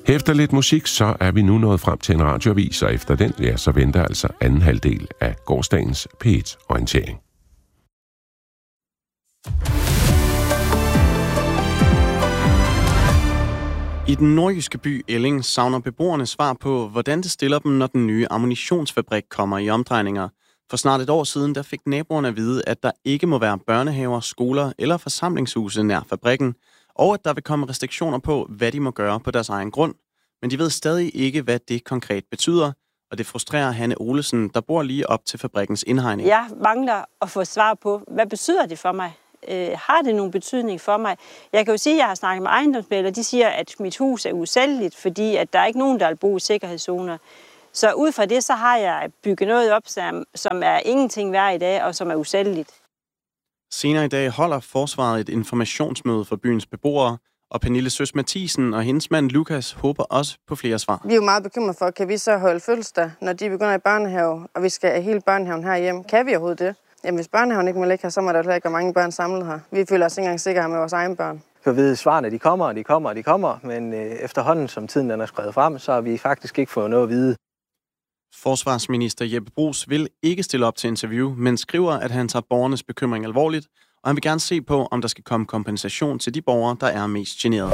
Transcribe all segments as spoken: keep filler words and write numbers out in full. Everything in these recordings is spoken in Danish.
Efter lidt musik, så er vi nu nået frem til en radioavis, og efter den, ja, så venter altså anden halvdel af gårsdagens P et-orientering. I den nordjyske by Elling savner beboerne svar på, hvordan det stiller dem, når den nye ammunitionsfabrik kommer i omdrejninger. For snart et år siden, der fik naboerne at vide, at der ikke må være børnehaver, skoler eller forsamlingshuse nær fabrikken, og at der vil komme restriktioner på, hvad de må gøre på deres egen grund. Men de ved stadig ikke, hvad det konkret betyder, og det frustrerer Hanne Olesen, der bor lige op til fabrikkens indhegning. Jeg mangler at få svar på, hvad betyder det for mig? Øh, har det nogen betydning for mig? Jeg kan jo sige, at jeg har snakket med ejendomsmæglere, de siger, at mit hus er usælgeligt, fordi at der er ikke nogen, der vil bo i sikkerhedszoner. Så ud fra det, så har jeg bygget noget op, som, som er ingenting værd i dag, og som er usælgeligt. Senere i dag holder forsvaret et informationsmøde for byens beboere, og Pernille Søs Mathisen og hendes mand Lukas håber også på flere svar. Vi er jo meget bekymrede for, kan vi så holde fødselsdag, når de begynder i børnehave, og vi skal have hele børnehaven herhjemme? Kan vi overhovedet det? Jamen, hvis børnehaven ikke må ligge her, så må der jo ikke være mange børn samlet her. Vi føler os ikke engang sikre med vores egne børn. Vi kan vide, svarene de kommer, og de kommer, og de kommer, men øh, efterhånden, som tiden den er skrevet frem, så har vi faktisk ikke fået noget at vide. Forsvarsminister Jeppe Bruus vil ikke stille op til interview, men skriver, at han tager borgernes bekymring alvorligt, og han vil gerne se på, om der skal komme kompensation til de borgere, der er mest generet.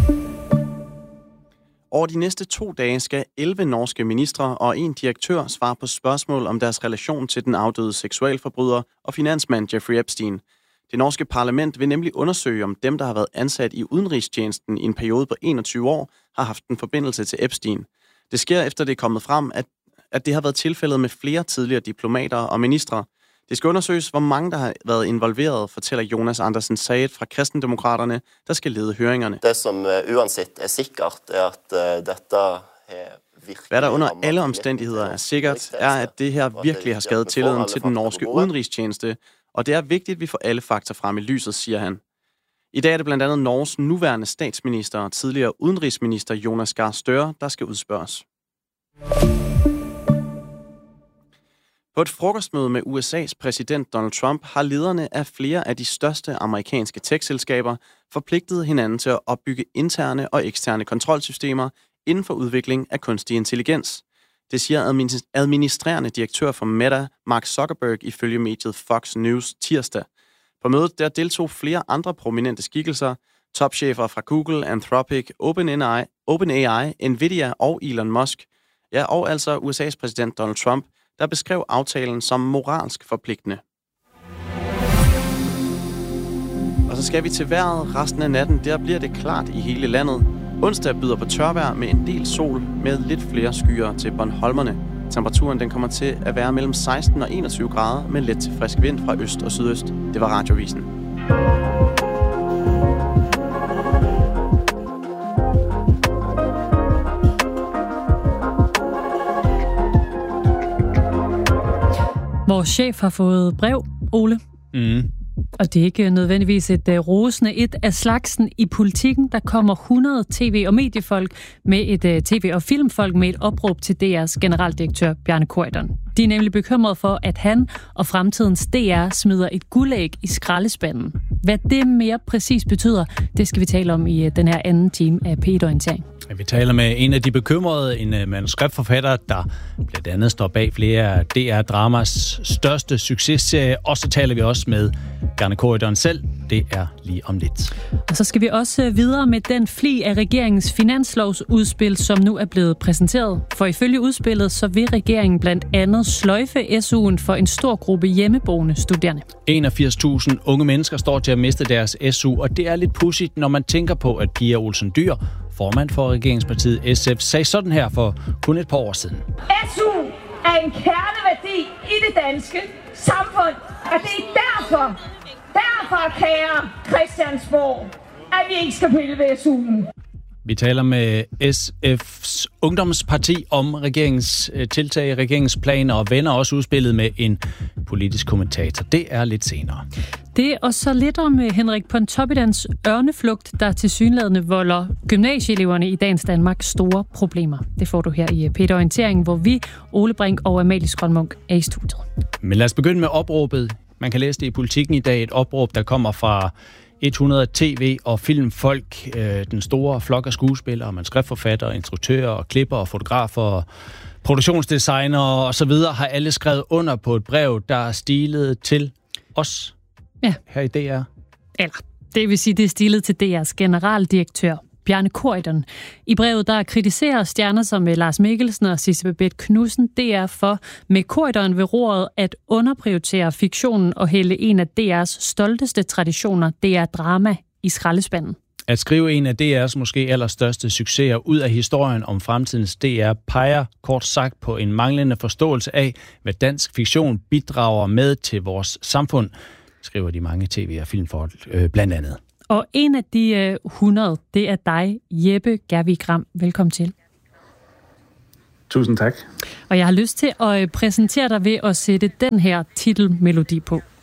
Over de næste to dage skal elleve norske ministre og en direktør svare på spørgsmål om deres relation til den afdøde seksualforbryder og finansmand Jeffrey Epstein. Det norske parlament vil nemlig undersøge, om dem, der har været ansat i udenrigstjenesten i en periode på enogtyve år, har haft en forbindelse til Epstein. Det sker efter det er kommet frem, at, at det har været tilfældet med flere tidligere diplomater og ministre. Det skal undersøges, hvor mange der har været involveret, fortæller Jonas Andersen Saget fra Kristendemokraterne, der skal lede høringerne. Det som uansett er sikkert, er at uh, dette Hvad der under alle omstændigheder er sikkert, er, at det her virkelig har skadet tilliden til den norske udenrigstjeneste, og det er vigtigt, at vi får alle fakta frem i lyset, siger han. I dag er det blandt andet Norges nuværende statsminister og tidligere udenrigsminister Jonas Gahr Støre, der skal udspørges. På et frokostmøde med U S A's præsident Donald Trump har lederne af flere af de største amerikanske tech-selskaber forpligtet hinanden til at opbygge interne og eksterne kontrolsystemer inden for udvikling af kunstig intelligens. Det siger administrerende direktør for Meta, Mark Zuckerberg, ifølge mediet Fox News tirsdag. På mødet der deltog flere andre prominente skikkelser, topchefer fra Google, Anthropic, OpenAI, OpenAI, Nvidia og Elon Musk. Ja, og altså U S A's præsident Donald Trump, der beskrev aftalen som moralsk forpligtende. Og så skal vi til vejret resten af natten. Der bliver det klart i hele landet. Onsdag byder på tørvejr med en del sol med lidt flere skyer til Bornholmerne. Temperaturen den kommer til at være mellem seksten og enogtyve grader med let til frisk vind fra øst og sydøst. Det var Radiovisen. Vores chef har fået brev, Ole. Mm. Og det er ikke nødvendigvis et uh, rosende et af slagsen i Politikken. Der kommer hundrede tv- og mediefolk med et uh, tv- og filmfolk med et opråb til D R's generaldirektør Bjarne Corydon. De er nemlig bekymrede for, at han og fremtidens D R smider et guldæg i skraldespanden. Hvad det mere præcis betyder, det skal vi tale om i uh, den her anden time af P et-orientering. Vi taler med en af de bekymrede, en uh, manuskriptforfatter, der blandt andet står bag flere af D R-dramas største successerie. Og så taler vi også med Bjarne Corydon selv. Det er lige om lidt. Og så skal vi også videre med den fli af regeringens finanslovsudspil, som nu er blevet præsenteret. For ifølge udspillet, så vil regeringen blandt andet sløjfe S U'en for en stor gruppe hjemmeboende studerende. enogfirs tusind unge mennesker står til at miste deres S U, og det er lidt pudsigt, når man tænker på, at Pia Olsen Dyhr, formand for regeringspartiet S F, sagde sådan her for kun et par år siden. S U er en kerneværdi i det danske samfund, og det er derfor, derfor, kære Christiansborg, at vi ikke skal pille ved S U'en. Vi taler med S F's ungdomsparti om regeringens tiltag, regeringens planer og vender også udspillet med en politisk kommentator. Det er lidt senere. Det og så lidt om Henrik Pontoppidans ørneflugt, der tilsyneladende volder gymnasieeleverne i dagens Danmark store problemer. Det får du her i P et-orienteringen, hvor vi, Ole Brink og Amalie Skrånmunk, er i studiet. Men lad os begynde med opråbet. Man kan læse det i Politikken i dag, et opråb, der kommer fra hundrede tv- og filmfolk, øh, den store flok af skuespillere, manuskriptforfattere, instruktører, klipper og fotografer, produktionsdesignere og så videre, har alle skrevet under på et brev, der er stilet til os ja. her i D R. Eller, det vil sige, det er stilet til D R's generaldirektør, Bjarne Corydon. I brevet der kritiserer stjerner som Lars Mikkelsen og Sisse Babett Knudsen D R for med Corydon ved roret at underprioritere fiktionen og hælde en af D R's stolteste traditioner, D R-drama, i skraldespanden. At skrive en af D R's måske allerstørste succeser ud af historien om fremtidens D R peger kort sagt på en manglende forståelse af, hvad dansk fiktion bidrager med til vores samfund, skriver de mange tv- og filmfolk øh, blandt andet. Og en af de øh, hundrede, det er dig, Jeppe Gervig Gram. Velkommen til. Tusind tak. Og jeg har lyst til at præsentere dig ved at sætte den her titelmelodi på.